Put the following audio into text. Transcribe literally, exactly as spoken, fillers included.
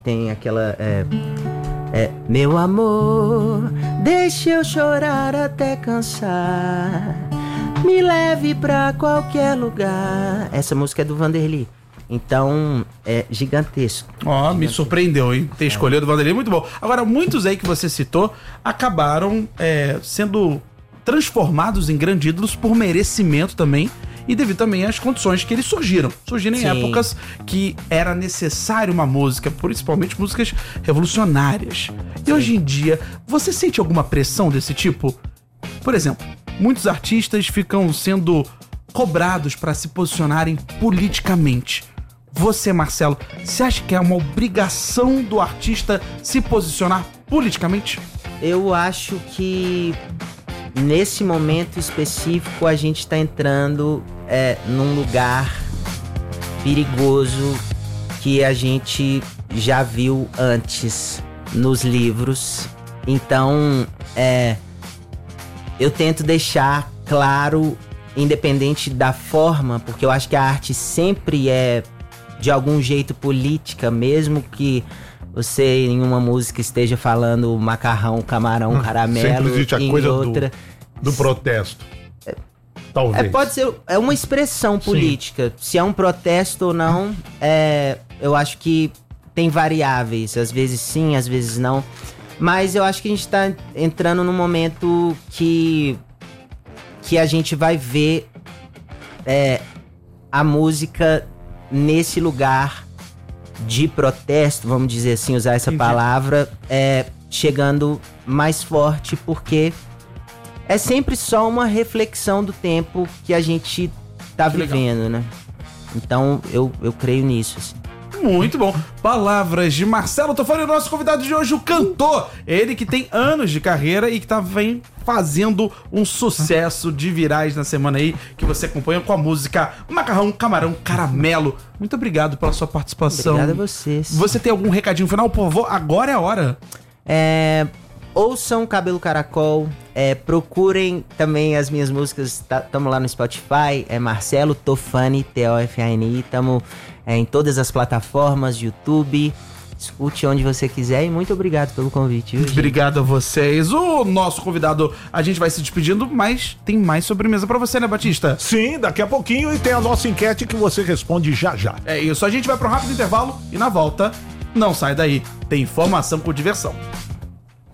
Tem aquela... É, é, meu amor, deixa eu chorar até cansar, me leve pra qualquer lugar. Essa música é do Vanderly. Então, é gigantesco. Ó, oh, me surpreendeu, hein? Ter escolhido o Vanderly, muito bom. Agora, muitos aí que você citou acabaram é, sendo transformados em grandes ídolos por merecimento também e devido também às condições que eles surgiram. Surgiram em Sim. épocas que era necessário uma música, principalmente músicas revolucionárias. E Sim. hoje em dia, você sente alguma pressão desse tipo? Por exemplo, muitos artistas ficam sendo cobrados para se posicionarem politicamente. Você, Marcelo, você acha que é uma obrigação do artista se posicionar politicamente? Eu acho que nesse momento específico a gente está entrando é, num lugar perigoso que a gente já viu antes nos livros. Então, é, eu tento deixar claro, independente da forma, porque eu acho que a arte sempre é de algum jeito política, mesmo que você em uma música esteja falando macarrão, camarão, hum, caramelo, sempre existe a em coisa outra do, do protesto. É, Talvez. É, pode ser, é uma expressão política. Sim. Se é um protesto ou não, é, eu acho que tem variáveis, às vezes sim, às vezes não. Mas eu acho que a gente tá entrando num momento que que a gente vai ver é, a música nesse lugar de protesto, vamos dizer assim, usar essa Entendi. palavra, é, chegando mais forte, porque é sempre só uma reflexão do tempo que a gente tá que vivendo, legal. né? Então, eu, eu creio nisso, assim. Muito bom. Palavras de Marcelo Tofani, o nosso convidado de hoje, o cantor. Ele que tem anos de carreira e que tá vem fazendo um sucesso de virais na semana aí, que você acompanha com a música Macarrão, Camarão, Caramelo. Muito obrigado pela sua participação. Obrigado a vocês. Você tem algum recadinho final? Por favor, agora é a hora. É... Ouçam Cabelo Caracol, é, procurem também as minhas músicas, tá, tamo lá no Spotify, é Marcelo Tofani, T O F A N I, tamo é, em todas as plataformas, YouTube, escute onde você quiser e muito obrigado pelo convite. Viu, obrigado a vocês. O nosso convidado, a gente vai se despedindo, mas tem mais sobremesa pra você, né, Batista? Sim, daqui a pouquinho, e tem a nossa enquete que você responde já já. É isso, a gente vai pra um rápido intervalo e na volta, não sai daí, tem informação com diversão.